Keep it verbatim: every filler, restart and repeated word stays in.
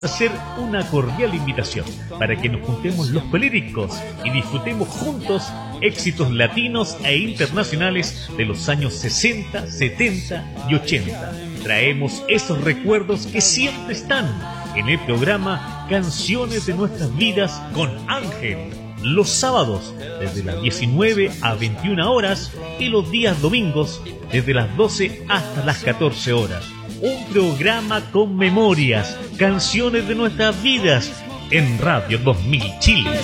hacer una cordial invitación para que nos juntemos los pelíricos y disfrutemos juntos éxitos latinos e internacionales de los años sesenta, setenta y ochenta. Traemos esos recuerdos que siempre están en el programa Canciones de Nuestras Vidas con Ángel, los sábados desde las diecinueve a veintiuna horas y los días domingos desde las doce hasta las catorce horas. Un programa con memorias, canciones de nuestras vidas en Radio dos mil Chile.